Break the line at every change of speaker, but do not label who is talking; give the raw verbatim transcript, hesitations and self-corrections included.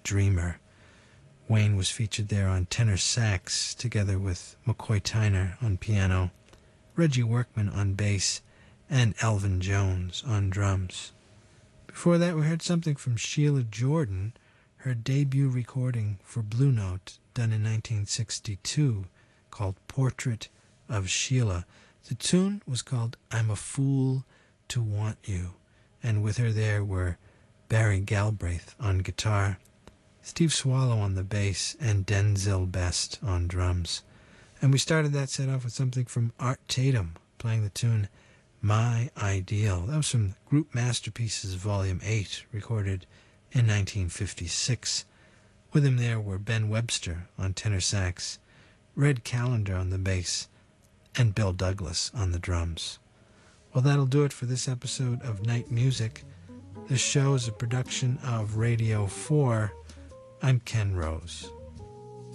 Dreamer. Wayne was featured there on tenor sax, together with McCoy Tyner on piano, Reggie Workman on bass, and Elvin Jones on drums. Before that, we heard something from Sheila Jordan, her debut recording for Blue Note, done in nineteen sixty-two, called Portrait of Sheila. The tune was called I'm a Fool to Want You, and with her there were Barry Galbraith on guitar, Steve Swallow on the bass, and Denzil Best on drums. And we started that set off with something from Art Tatum, playing the tune My Ideal. That was from Group Masterpieces Volume eight, recorded in nineteen fifty-six. With him there were Ben Webster on tenor sax, Red Callender on the bass, and Bill Douglas on the drums. Well, that'll do it for this episode of Night Music. This show is a production of Radio four. I'm Ken Rose.